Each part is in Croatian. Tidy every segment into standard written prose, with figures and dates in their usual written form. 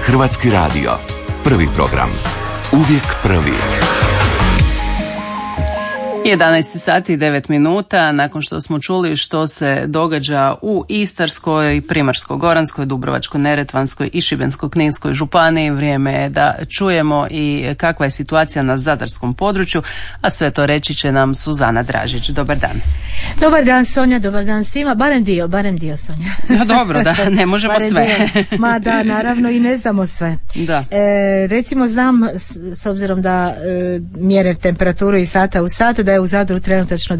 Hrvatski radio. Prvi program. Uvijek prvi. 11 sati i 9 minuta nakon što smo čuli što se događa u Istarskoj, Primorsko-goranskoj, Dubrovačko-neretvanskoj i Šibensko-kninskoj županiji, vrijeme je da čujemo i kakva je situacija na zadarskom području, a sve to reći će nam Suzana Dražić. Dobar dan. Dobar dan Sonja, dobar dan svima, barem dio Sonja. No dobro, da, ne možemo sve. Ma da, naravno i ne znamo sve. Da. Recimo znam, s obzirom da mjere temperaturu iz sata u sat, da je u Zadru trenutačno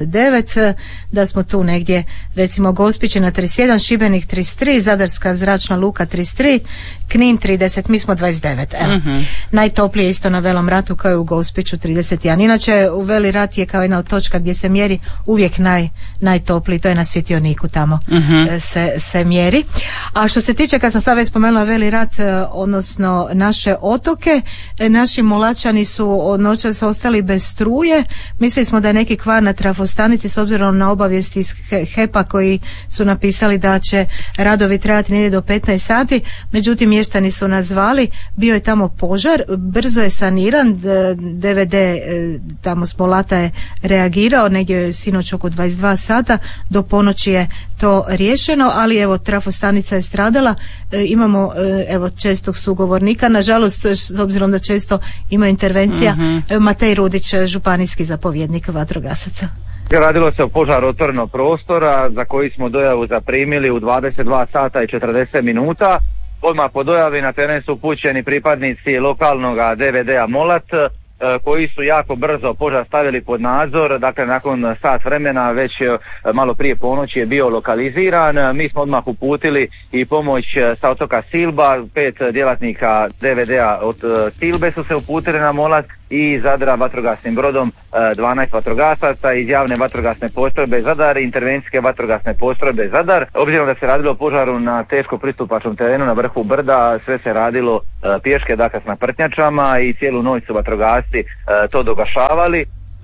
29, da smo tu negdje, recimo Gospiće na 31, Šibenik 33, Zadarska zračna luka 33, Knin 30, mi smo 29. Evo. Mm-hmm. Najtoplije isto na Velom Ratu kao i u Gospiću 31. Inače u Veli Rat je kao jedna od točka gdje se mjeri uvijek najtopliji, to je na Svjetioniku tamo. Mm-hmm. se mjeri. A što se tiče, kad sam sad već spomenula Veli Rat, odnosno naše otoke, naši Molačani su od noćas ostali bez struje. Mislili smo da je neki kvar na trafostanici s obzirom na obavijesti iz HEP-a koji su napisali da će radovi trajati negdje do 15 sati, međutim mještani su nas zvali, bio je tamo požar, brzo je saniran, DVD tamo s Molata je reagirao, negdje sinoć oko 22 sata, do ponoći je to riješeno, ali evo trafostanica je stradala, imamo evo čestog sugovornika, nažalost s obzirom da često ima intervencija, Matej Rudić, županijski zapovjednik vatrogasaca. Radilo se o požaru otvorenog prostora za koji smo dojavu zaprimili u 22 sata i 40 minuta. Odmah po dojavi na teren su upućeni pripadnici lokalnog DVD-a Molat, koji su jako brzo požar stavili pod nadzor. Dakle, nakon sat vremena, već malo prije ponoći je bio lokaliziran. Mi smo odmah uputili i pomoć sa otoka Silba, 5 djelatnika DVD-a od Silbe su se uputili na Molat i Zadra vatrogasnim brodom 12 vatrogasaca iz javne vatrogasne postrojbe Zadar i intervencijske vatrogasne postrojbe Zadar. Obzirom da se radilo o požaru na teško pristupačnom terenu na vrhu brda, sve se radilo pješke, dakle s naprtnjačama, i cijelu noć su vatrogasci to dogašavali.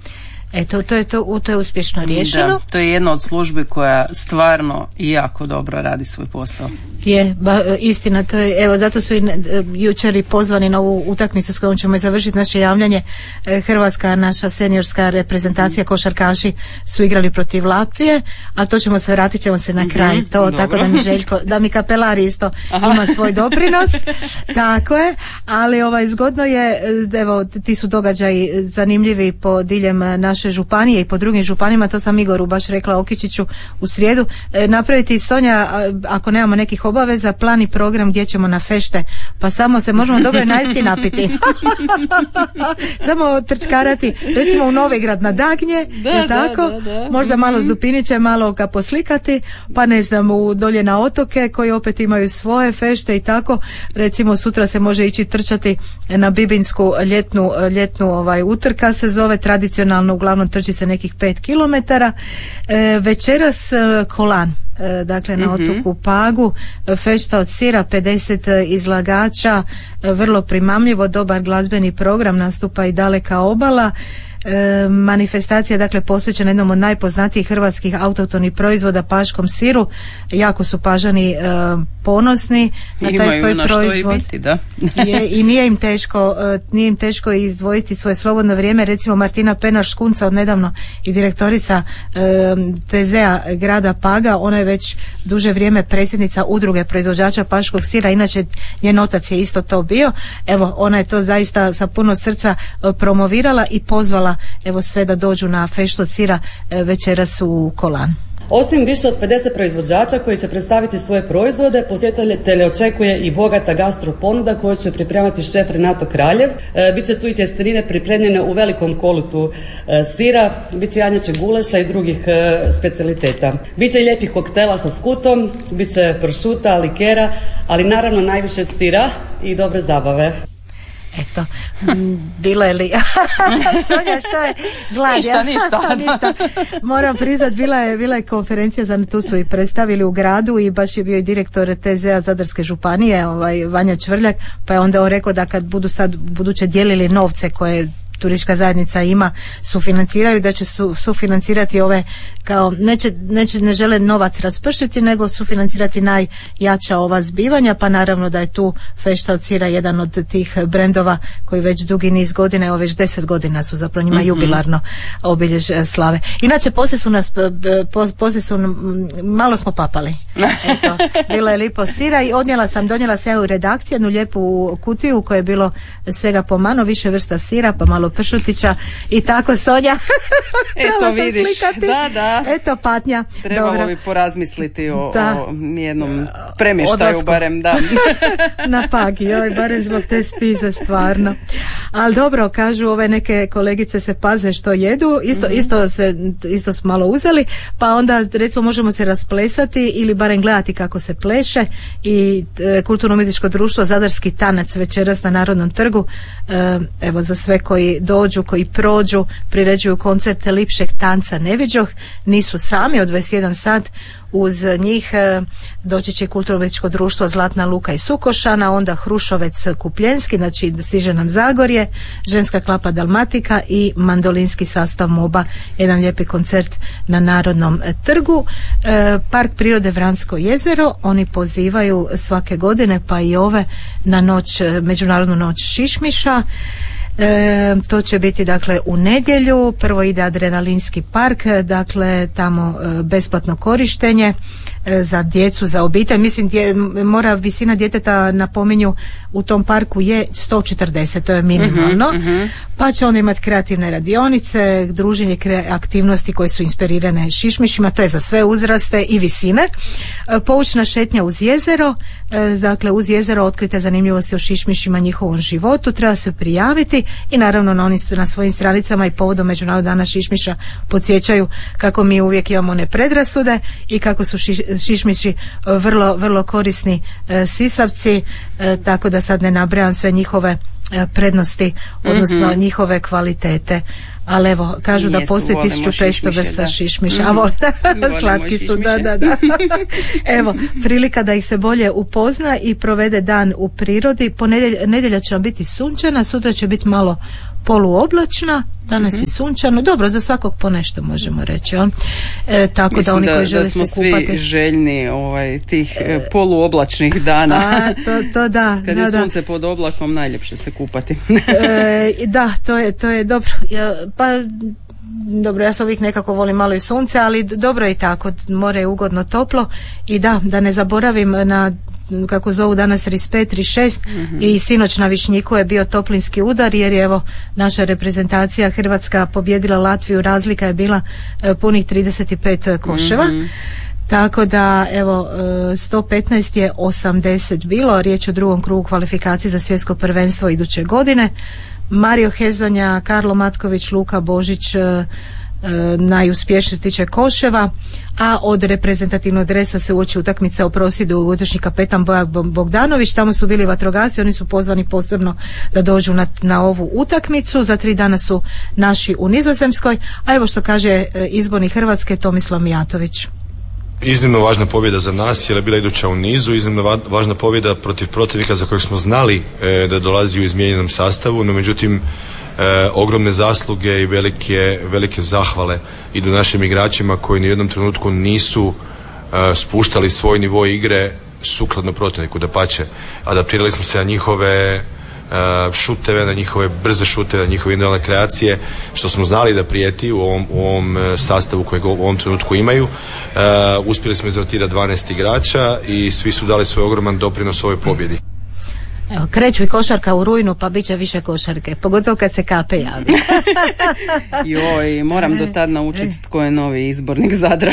Eto, to je uspješno riješeno. Da, to je jedna od službi koja stvarno jako dobro radi svoj posao. Je, istina, to je, evo, zato su jučer i pozvani na ovu utakmicu s kojom ćemo završiti naše javljanje. Hrvatska, naša seniorska reprezentacija, košarkaši su igrali protiv Latvije, a to ćemo se, vratit ćemo se na kraj. To, dobro. Tako da mi Željko, da mi Kapelari isto ima svoj doprinos. Tako je, ali zgodno je, evo, ti su događaji zanimljivi po diljem naše županije i po drugim županijama, to sam Igoru baš rekla Okičiću u srijedu, napraviti, Sonja, ako nemamo nekih obaveza, plan i program gdje ćemo na fešte, pa samo se možemo dobro najesti napiti. Samo trčkarati, recimo u Novigrad na Dagnje, tako? Da. Možda malo s Dupinićem, malo ga poslikati, pa ne znam, dolje na otoke koji opet imaju svoje fešte i tako. Recimo sutra se može ići trčati na Bibinsku ljetnu utrka se zove, tradicionalno uglavnom trči se nekih 5 kilometara. Večeras Kolan, dakle na otoku Pagu, fešta od sira, 50 izlagača, vrlo primamljivo, dobar glazbeni program, nastupa i Daleka obala. Manifestacija, dakle, posvećena jednom od najpoznatijih hrvatskih autohtonih proizvoda, paškom siru. Jako su Pažani ponosni na taj svoj proizvod. Biti, da. I nije im teško izdvojiti svoje slobodno vrijeme. Recimo Martina Penar-Škunca, od nedavno i direktorica TZ-a grada Paga, ona je već duže vrijeme predsjednica udruge proizvođača paškog sira, inače njen otac je isto to bio. Evo, ona je to zaista sa puno srca promovirala i pozvala evo sve da dođu na feštu od sira večeras u Kolan. Osim više od 50 proizvođača koji će predstaviti svoje proizvode, posjetitelje očekuje i bogata gastro ponuda koju će pripremati šef Renato Kraljev. Biće tu i tjestenine pripremljene u velikom kolutu sira, biće janjače guleša i drugih specijaliteta. Biće i lijepih koktela sa skutom, biće pršuta, likera, ali naravno najviše sira i dobre zabave. Eto, bilo je li Sonja, što je glad? Ništa. Moram priznat, bila je konferencija, tu su i predstavili u gradu i baš je bio i direktor TZ-a Zadarske županije, Vanja Čvrljak, pa je onda on rekao da kad budu sad buduće dijelili novce koje turistička zajednica ima, sufinanciraju, da će sufinancirati ove, kao ne žele novac raspršiti, nego sufinancirati najjača ova zbivanja, pa naravno da je tu Fešta od sira jedan od tih brendova koji već dugi niz godina, evo već 10 godina su zapravo njima jubilarno obiljež slave. Inače poslije su malo smo papali. Eto, bilo je lipo sira i donijela sam u redakciju jednu lijepu kutiju u kojoj je bilo svega po malo, više vrsta sira, pa malo pršutića i tako, Sonja. Eto vidiš, da. Eto patnja. Trebalo bi porazmisliti o nijednom premještaju barem, da. Na Pagi, barem zbog te spize stvarno. Ali dobro, kažu ove neke kolegice se paze što jedu, isto smo malo uzeli, pa onda recimo možemo se rasplesati ili barem gledati kako se pleše i Kulturno-umjetničko društvo Zadarski tanac večeras na Narodnom trgu, evo za sve koji dođu, koji prođu, priređuju koncerte Lipšeg tanca ne viđoh, nisu sami, od 21 sat uz njih doći će Kulturno-umjetničko društvo Zlatna Luka i Sukošana, onda Hrušovec Kupljenski, znači stiže nam Zagorje, Ženska klapa Dalmatika i mandolinski sastav Moba, jedan lijepi koncert na Narodnom trgu. Park prirode Vransko jezero, oni pozivaju svake godine, pa i ove, na Međunarodnu noć šišmiša. To će biti dakle u nedjelju. Prvo ide adrenalinski park, dakle tamo besplatno korištenje za djecu, za obitelj. Mislim, mora visina djeteta, napominju, u tom parku je 140, to je minimalno. Pa će onda imati kreativne radionice, druženje, aktivnosti koje su inspirirane šišmišima, to je za sve uzraste i visine. Poučna šetnja uz jezero, dakle uz jezero otkrite zanimljivosti o šišmišima, njihovom životu, treba se prijaviti i naravno na svojim stranicama i povodom Međunarodnog dana šišmiša podsjećaju kako mi uvijek imamo one predrasude i kako su šišmiši vrlo, vrlo korisni sisavci, tako da sad ne nabrajam sve njihove prednosti, odnosno njihove kvalitete. Ali evo, kažu da postoji 1500 vrsta šišmiša. Slatki su, da. Evo, prilika da ih se bolje upozna i provede dan u prirodi. Nedjelja će vam biti sunčana, sutra će biti malo poluoblačna, danas je sunčano, dobro, za svakog po nešto možemo reći. Tako mislim da oni koji žele se kupati. Mislim da smo svi željni tih poluoblačnih dana. To da. Kad je sunce pod oblakom, najljepše se kupati. Da, to je dobro. Dobro, ja se uvijek nekako volim malo i sunce, ali dobro je i tako, more je ugodno toplo i da ne zaboravim na, kako zovu danas, 35-36 i sinoć na Višnjiku je bio toplinski udar, jer je evo naša reprezentacija Hrvatska pobjedila Latviju, razlika je bila punih 35 koševa. Tako da evo 115 je 80 bilo, riječ o drugom krugu kvalifikacije za svjetsko prvenstvo iduće godine. Mario Hezonja, Karlo Matković, Luka Božić najuspješniji tiče koševa, a od reprezentativnog dresa se uoči utakmica u prosvjedu unutrašnji kapetan Bojak Bogdanović. Tamo su bili vatrogasci, oni su pozvani posebno da dođu na ovu utakmicu. Za 3 dana su naši u Nizozemskoj, a evo što kaže izbornik Hrvatske Tomislav Mijatović. Iznimno važna pobjeda za nas jer je bila iduća u nizu, iznimno važna pobjeda protiv protivnika za kojeg smo znali da dolazi u izmijenjenom sastavu, no međutim ogromne zasluge i velike zahvale idu našim igračima koji ni u jednom trenutku nisu spuštali svoj nivo igre sukladno protivniku, dapače, adaptirali smo se na njihove šuteve, na njihove brze šuteve, na njihove individualne kreacije, što smo znali da prijeti u ovom sastavu kojeg u ovom trenutku imaju. Uspjeli smo izrotirati 12 igrača i svi su dali svoj ogroman doprinos ovoj pobjedi. Evo, kreću i košarka u rujnu, pa bit će više košarke, pogotovo kad se Kape javi. Joj, moram do tad naučiti tko je novi izbornik Zadra.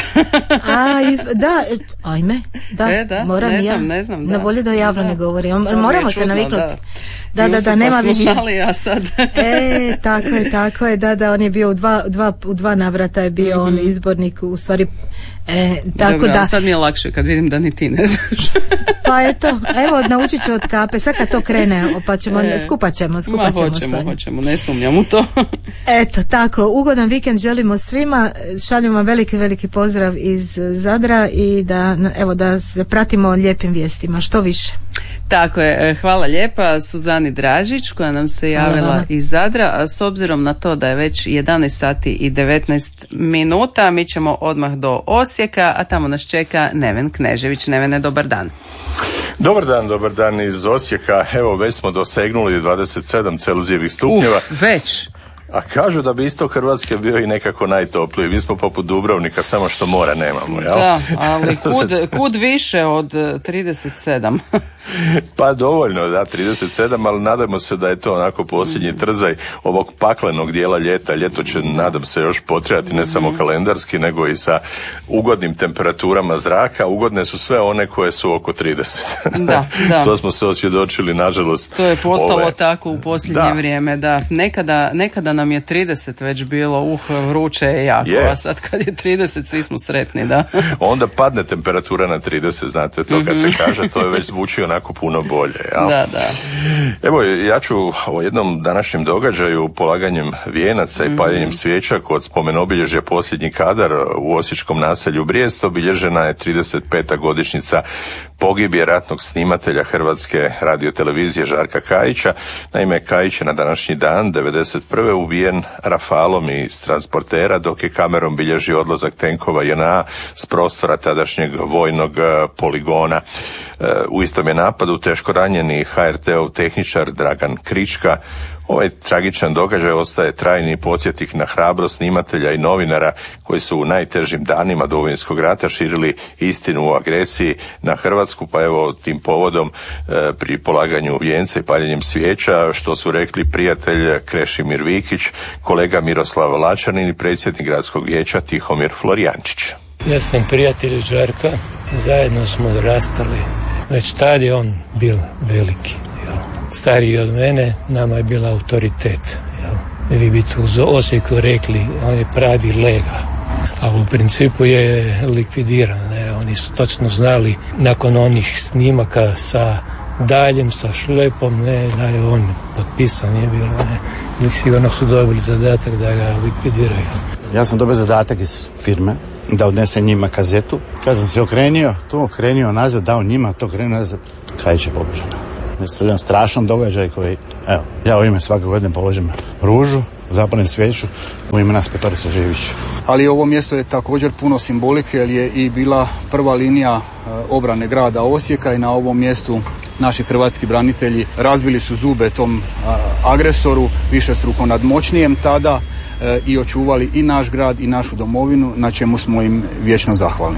Ajme, moram ne znam, da. Na volje da javno ne govorim. Moramo se naviknuti. Da, nema više. Znali, a sad. Tako je, da, on je bio u dva navrata je bio on izbornik, u stvari. Tako dobro, da sad mi je lakše kad vidim da ni ti ne znaš. Pa evo naučit ću od Kape, sad kad to krene, pa ćemo, skupat ćemo hoćemo, ne sumnjam u to. Eto, tako, ugodan vikend želimo svima, šaljemo vam veliki pozdrav iz Zadra i da se pratimo lijepim vijestima, što više. Tako je, hvala lijepa Suzani Dražić koja nam se javila iz Zadra, a s obzirom na to da je već 11 sati i 19 minuta, mi ćemo odmah do Osijeka, a tamo nas čeka Neven Knežević. Nevene, dobar dan. Dobar dan iz Osijeka. Evo, već smo dosegnuli 27 Celzijevih stupnjeva. Već? A kažu da bi isto Hrvatske bio i nekako najtopliji. Mi smo poput Dubrovnika, samo što mora nemamo, jel? Da, ali kud više od 37? Pa dovoljno, da, 37, ali nadamo se da je to onako posljednji trzaj ovog paklenog dijela ljeta. Ljeto će, nadam se, još potrebati ne samo kalendarski, nego i sa ugodnim temperaturama zraka. Ugodne su sve one koje su oko 30. Da. To smo se osvjedočili, nažalost. To je postalo tako u posljednje vrijeme, da. Nekada nam je 30 već bilo, vruće je jako, a sad kad je 30 svi smo sretni, da. Onda padne temperatura na 30, znate, to kad se kaže, to je već zvuči onako puno bolje. Jel? Da. Evo, ja ću o jednom današnjem događaju, polaganjem vijenaca i paljenjem svijeća kod spomenobilježja Posljednji kadar u osječkom naselju Brijest. Obilježena je 35. godišnjica pogibije ratnog snimatelja Hrvatske radiotelevizije Žarka Kajića. Naime, Kajić je na današnji dan 1991. ubijen rafalom iz transportera dok je kamerom bilježio odlazak tenkova JNA s prostora tadašnjeg vojnog poligona. U istom je napadu teško ranjeni HRT-ov tehničar Dragan Krička. Ovaj tragičan događaj ostaje trajni podsjetnik na hrabrost snimatelja i novinara koji su u najtežim danima Domovinskog rata širili istinu o agresiji na Hrvatsku, pa evo tim povodom pri polaganju vijenca i paljenjem svijeća što su rekli prijatelj Krešimir Vikić, kolega Miroslav Lačanin i predsjednik gradskog vijeća Tihomir Florijančić. Ja sam prijatelj Žarka, zajedno smo odrastali, već tad je on bil veliki. Stariji od mene, nama je bila autoritet. Vi bi tu u Osijeku rekli, on je pravi lega. A u principu je likvidiran. Oni su točno znali, nakon onih snimaka sa daljem, sa šlepom, da je on potpisan, je bilo. I sigurno su dobili zadatak da ga likvidiraju. Ja sam dobio zadatak iz firme da odnesem njima kazetu. Kad sam se okrenio nazad, dao njima, to krenuo nazad, Kajić je pobožan. To je jedan strašan događaj koji, evo, ja u ime svake godine položim ružu, zapalim svijeću u ime nas petorice Živić. Ali ovo mjesto je također puno simbolike jer je i bila prva linija obrane grada Osijeka i na ovom mjestu naši hrvatski branitelji razbili su zube tom agresoru, višestruko nadmoćnijem tada i očuvali i naš grad i našu domovinu, na čemu smo im vječno zahvalni.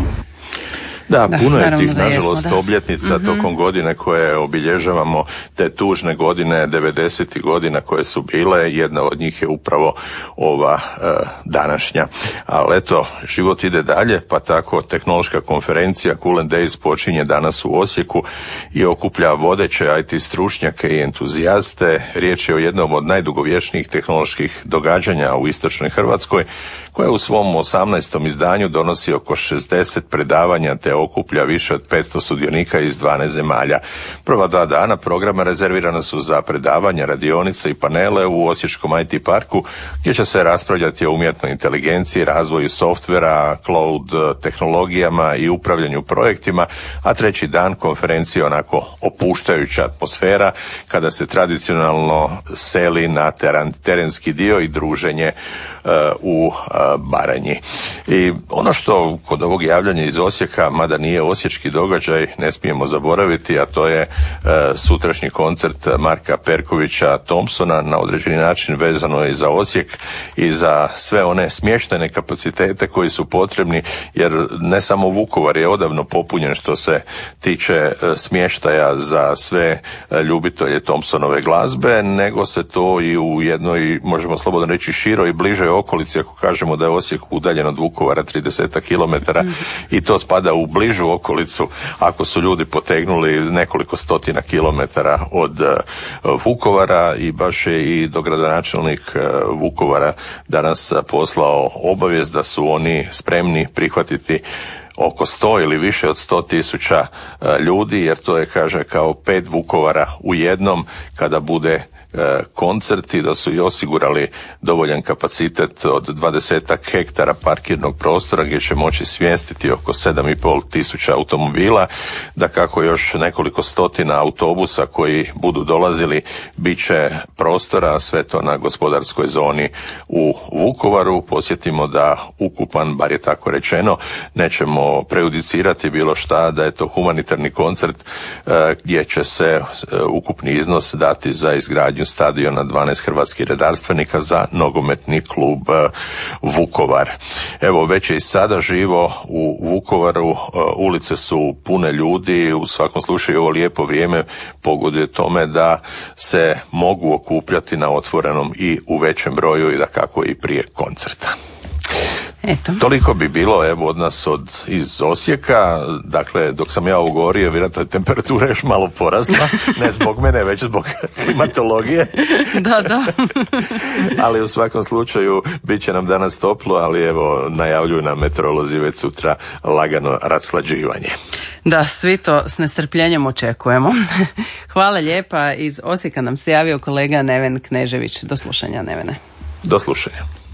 Da, puno je tih, nažalost, obljetnica tokom godine koje obilježavamo, te tužne godine, 90. godina koje su bile, jedna od njih je upravo ova današnja. Ali eto, život ide dalje, pa tako tehnološka konferencija Cool and Days počinje danas u Osijeku i okuplja vodeće IT stručnjake i entuzijaste. Riječ je o jednom od najdugovječnijih tehnoloških događanja u istočnoj Hrvatskoj, koja u svom 18. izdanju donosi oko 60 predavanja te okuplja više od 500 sudionika iz 12 zemalja. Prva 2 dana programa rezervirana su za predavanja, radionice i panele u Osječkom IT parku, gdje će se raspravljati o umjetnoj inteligenciji, razvoju softvera, cloud tehnologijama i upravljanju projektima, a 3. dan konferencije onako opuštajuća atmosfera kada se tradicionalno seli na terenski dio i druženje u Baranji. I ono što kod ovog javljanja iz Osijeka, mada nije osječki događaj, ne smijemo zaboraviti, a to je sutrašnji koncert Marka Perkovića Thompsona, na određeni način vezano je za Osijek i za sve one smještajne kapacitete koji su potrebni, jer ne samo Vukovar je odavno popunjen što se tiče smještaja za sve ljubitelje Thompsonove glazbe, nego se to i u jednoj, možemo slobodno reći, široj i bližoj okolici, ako kažemo da je Osijek udaljen od Vukovara 30 kilometara i to spada u bližu okolicu, ako su ljudi potegnuli nekoliko stotina kilometara od Vukovara, i baš je i dogradonačelnik Vukovara danas poslao obavijest da su oni spremni prihvatiti oko 100 ili više od 100.000 ljudi, jer to je, kaže, kao 5 Vukovara u jednom kada bude koncert i da su i osigurali dovoljan kapacitet od 20 hektara parkirnog prostora gdje će moći smjestiti oko 7,5 tisuća automobila, da kako još nekoliko stotina autobusa koji budu dolazili bit će prostora, sve to na gospodarskoj zoni u Vukovaru. Posjetimo da ukupan, bar je tako rečeno, nećemo prejudicirati bilo šta, da je to humanitarni koncert gdje će se ukupni iznos dati za izgradnju stadiona 12 hrvatskih redarstvenika za nogometni klub Vukovar. Evo, već je i sada živo u Vukovaru, ulice su pune ljudi, u svakom slučaju ovo lijepo vrijeme pogoduje tome da se mogu okupljati na otvorenom i u većem broju i da kako i prije koncerta. Eto. Toliko bi bilo od nas iz Osijeka. Dakle, dok sam ja ovo govorio, vjerojatno je temperatura još malo porasla, ne zbog mene, već zbog klimatologije. Da. Ali u svakom slučaju bit će nam danas toplo, ali evo, najavljuju nam meteorolozi već sutra lagano raslađivanje. Da, svi to s nestrpljenjem očekujemo. Hvala lijepa. Iz Osijeka nam se javio kolega Neven Knežević. Do slušanja, Nevene. Do slušanja.